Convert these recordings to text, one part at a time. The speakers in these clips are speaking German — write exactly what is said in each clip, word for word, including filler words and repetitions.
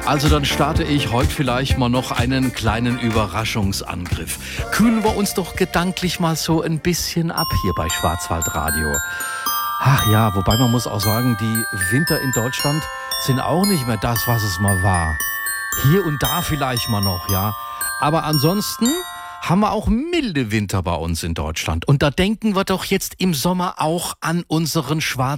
Also dann starte ich heute vielleicht mal noch einen kleinen Überraschungsangriff. Kühlen wir uns doch gedanklich mal so ein bisschen ab hier bei Schwarzwaldradio. Ach ja, wobei man muss auch sagen, die Winter in Deutschland sind auch nicht mehr das, was es mal war. Hier und da vielleicht mal noch, ja. Aber ansonsten haben wir auch milde Winter bei uns in Deutschland. Und da denken wir doch jetzt im Sommer auch an unseren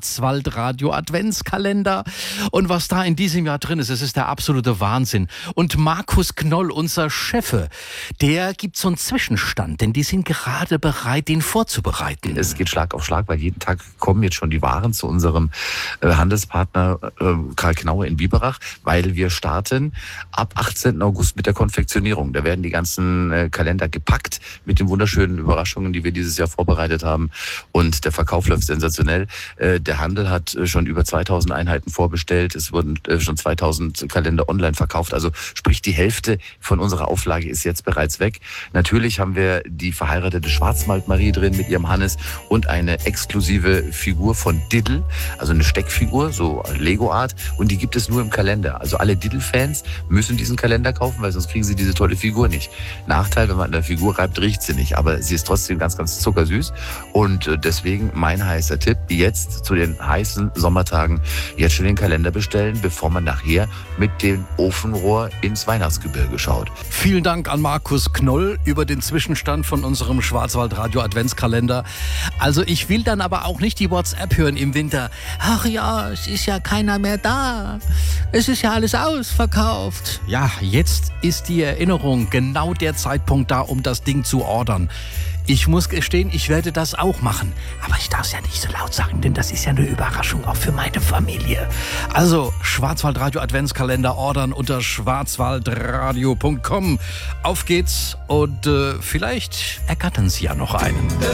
Schwarzwaldradio-Adventskalender. Und was da in diesem Jahr drin ist, es ist der absolute Wahnsinn. Und Markus Knoll, unser Chef, der gibt so einen Zwischenstand, denn die sind gerade bereit, den vorzubereiten. Es geht Schlag auf Schlag, weil jeden Tag kommen jetzt schon die Waren zu unserem äh, Handelspartner äh, Karl Knaue in Biberach, weil wir starten ab achtzehnten August mit der Konfektionierung. Da werden die ganzen äh, Kalender gepackt mit den wunderschönen Überraschungen, die wir dieses Jahr vorbereitet haben. Und der Verkauf läuft sensationell. Äh, der Handel hat äh, schon über zweitausend Einheiten vorbestellt. Es wurden äh, schon zweitausend Kalender online verkauft. Also sprich, die Hälfte von unserer Auflage ist jetzt bereits weg. Natürlich haben wir die verheiratete Schwarzwald-Marie drin mit ihrem Hannes und eine exklusive Figur von Diddle, also eine Steckfigur, so Lego-Art. Und die gibt es nur im Kalender. Also alle Diddle-Fans müssen diesen Kalender kaufen, weil sonst kriegen sie diese tolle Figur nicht. Nachteil, wenn man an der Figur reibt, riecht sie nicht, aber sie ist trotzdem ganz, ganz zuckersüß und deswegen mein heißer Tipp, jetzt zu den heißen Sommertagen jetzt schon den Kalender bestellen, bevor man nachher mit dem Ofenrohr ins Weihnachtsgebirge schaut. Vielen Dank an Markus Knoll über den Zwischenstand von unserem Schwarzwaldradio Adventskalender. Also ich will dann aber auch nicht die WhatsApp hören im Winter. Ach ja, es ist ja keiner mehr da. Es ist ja alles ausverkauft. Ja, jetzt ist die Erinnerung genau der Zeitpunkt da, um das Ding zu ordern. Ich muss gestehen, ich werde das auch machen. Aber ich darf es ja nicht so laut sagen, denn das ist ja eine Überraschung auch für meine Familie. Also Schwarzwaldradio Adventskalender ordern unter schwarzwaldradio punkt com. Auf geht's und äh, vielleicht ergattern Sie ja noch einen.